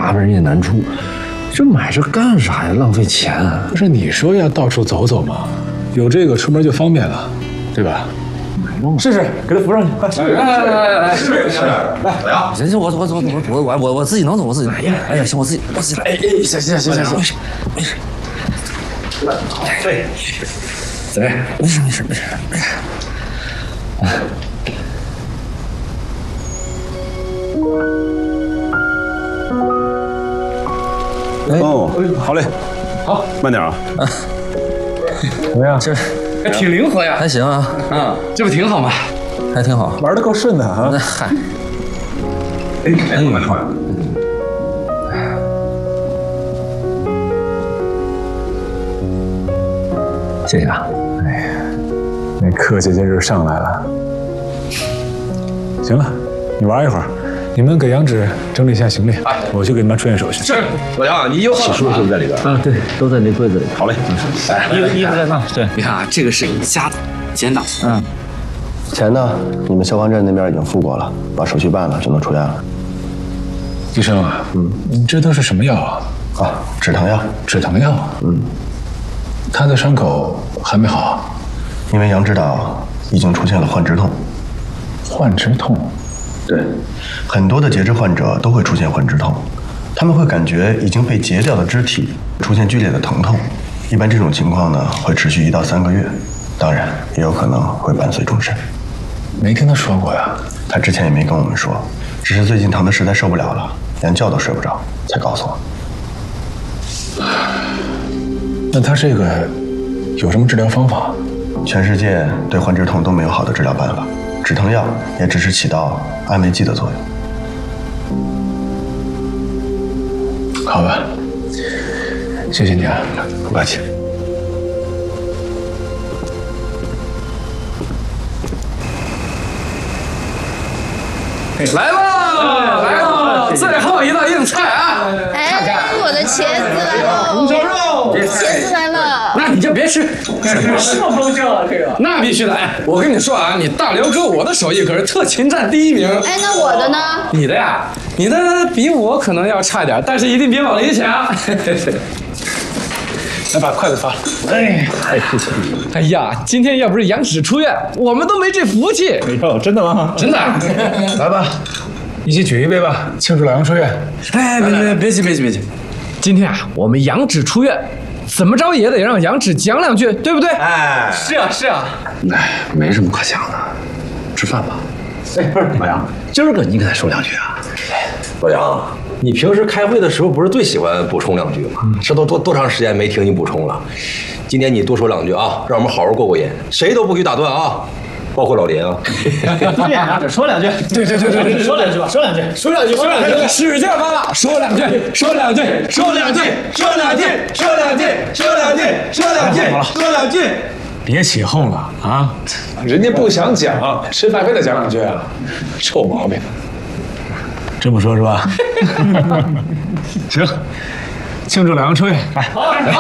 麻烦人也难处。这买这干啥呀？浪费钱啊！ 不是你说要到处走走吗？有这个出门就方便了，对吧？试试，给他扶上去，快！ 来，试一下，来，老杨， 行，我自己能走，我自己能。哎呀，行，我自己来。哎，行，没事。 对， 怎么样？没事。 哦，好嘞， 好， 慢点啊。 怎么样？ 这还挺灵活呀。 还行啊， 这不挺好吗？ 还挺好， 玩的够顺的啊。 那嗨， 慢点。 谢谢啊。 哎呀，那客气劲儿上来了。行了，你玩一会儿，你们给杨芷整理一下行李，我去给你们出验手续。 是，老杨，你有洗漱是不是在里边？啊，对，都在那柜子里。 好嘞， 衣服在那。对， 你看啊，这个是家的简档。 钱呢？你们消防站那边已经付过了，把手续办了就能出院了。 医生啊，你这都是什么药啊？ 啊，止疼药。 止疼药。他的伤口还没好， 因为杨指导已经出现了幻肢痛。 幻肢痛。 对，很多的截肢患者都会出现幻肢痛，他们会感觉已经被截掉的肢体出现剧烈的疼痛，一般这种情况呢会持续1到3个月，当然也有可能会伴随终身。 没听他说过呀？ 他之前也没跟我们说，只是最近疼得实在受不了了，连觉都睡不着，才告诉我。 那他这个有什么治疗方法？ 全世界对幻肢痛都没有好的治疗办法，止疼药也只是起到安慰剂的作用。 好吧，谢谢你啊， 不客气。 来了，最后一道硬菜啊！ 哎，我的茄子来了， 红烧肉， 茄子来了。 那你就别吃， 这么丰盛啊，这个。 那必须的。哎，我跟你说啊，你大辽哥我的手艺可是特勤占第1名。 哎，那我的呢？ 你的呀，你的比我可能要差点，但是一定比老林强。 来，把筷子发了。 哎，太客气了。哎呀，今天要不是杨芷出院，我们都没这福气。 哎呦，真的吗？ 真的。 来吧，一起举一杯吧，庆祝老杨出院。 哎，别急。今天啊，我们杨芷出院，怎么着也得让杨芷讲2句，对不对？ 哎，是啊。 哎，没什么可讲的，吃饭吧。哎，不是老杨，今儿个你给他说2句啊。 老杨，你平时开会的时候不是最喜欢补充2句吗？这都多长时间没听你补充了？今天你多说2句啊，让我们好好过瘾，谁都不许打断啊，包括老林啊。 对啊，说2句。对，说2句吧，说2句， 使劲吧，说2句。 别起哄了啊！人家不想讲，吃饭非得讲2句啊，臭毛病。这么说是吧？行，庆祝老杨出院，来， 好，干杯！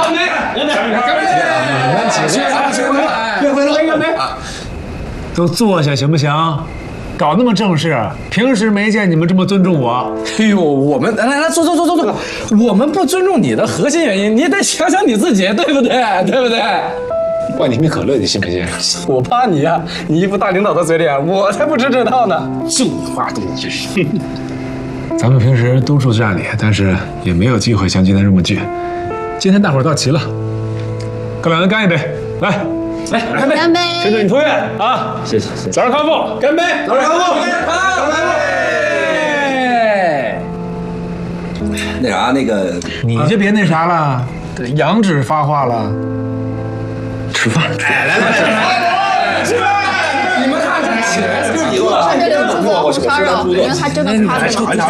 都坐下行不行？搞那么正式，平时没见你们这么尊重我。 哎呦，我们来坐，我们不尊重你的核心原因，你得想想你自己，对不对？ 灌你瓶可乐，你信不信？ 我怕你呀，你一副大领导的嘴脸，我才不吃这套呢。 就你话多，真是。 咱们平时都住站里，但是也没有机会像今天这么聚。今天大伙儿到齐了，跟老杨干一杯，来， 干杯！ 庆祝你出院啊！ 谢谢。 早日康复，干杯！ 早日康复，干杯！ 那啥，那个你就别那啥了，杨芷发话了。 吃饭。 来，吃饭！你们看这茄子， 我吃肉，因为他真的夸的嘛。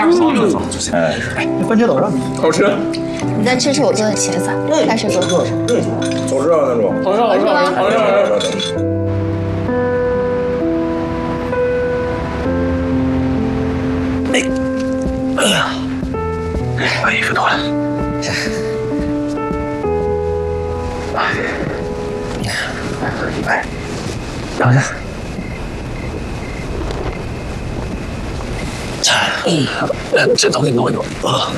番茄豆上， 好吃。 你再吃我做的茄子，开始做。 好吃啊，那种。 好吃。 哎呀，把衣服脱了。来，躺下。这都给弄一弄。